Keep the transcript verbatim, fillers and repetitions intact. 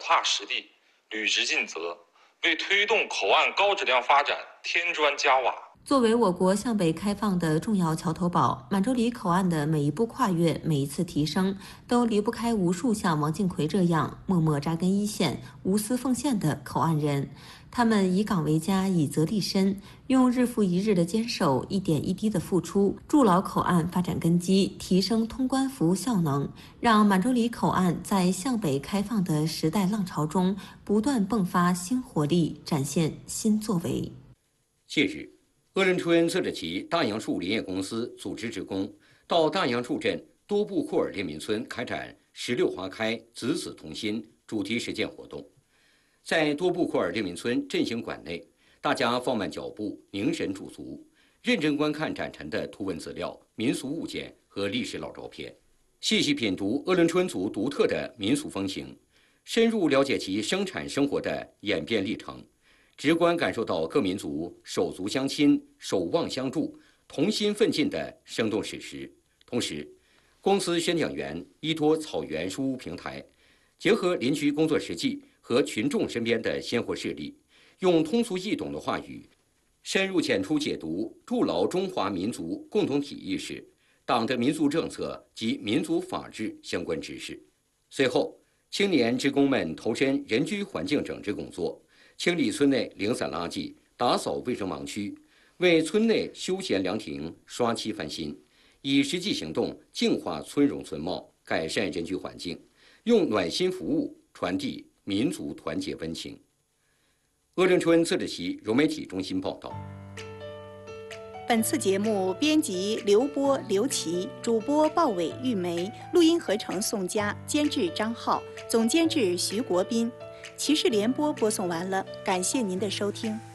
踏实地、履职尽责，为推动口岸高质量发展添砖加瓦。 作为我国向北开放的重要桥头堡，满洲里口岸的每一步跨越、每一次提升，都离不开无数像王敬奎这样默默扎根一线、无私奉献的口岸人。他们以岗为家，以责立身，用日复一日的坚守、一点一滴的付出，筑牢口岸发展根基，提升通关服务效能，让满洲里口岸在向北开放的时代浪潮中不断迸发新活力，展现新作为。 近日，鄂伦春自治旗大杨树林业公司组织职工到大杨树镇多布库尔联民村开展“十六花开，子子同心”主题实践活动。在多布库尔联民村振兴馆内，大家放慢脚步，凝神驻足，认真观看展陈的图文资料、民俗物件和历史老照片，细细品读鄂伦春族独特的民俗风情，深入了解其生产生活的演变历程。直观感受到各民族手足相亲、守望相助、同心奋进的生动史实。同时，公司宣讲员依托草原书屋平台，结合邻居工作实际和群众身边的鲜活事例，用通俗易懂的话语，深入浅出解读筑牢中华民族共同体意识、党的民族政策及民族法治相关知识。随后，青年职工们投身人居环境整治工作，清理村内零散垃圾，打扫卫生盲区，为村内休闲凉亭刷漆翻新，以实际行动净化村容村貌，改善人居环境，用暖心服务传递民族团结温情。鄂伦春自治旗融媒体中心报道。 本次节目编辑刘波、刘琦，主播鲍伟、玉梅，录音合成宋佳，监制张浩，总监制徐国斌。骑士联播播送完了，感谢您的收听。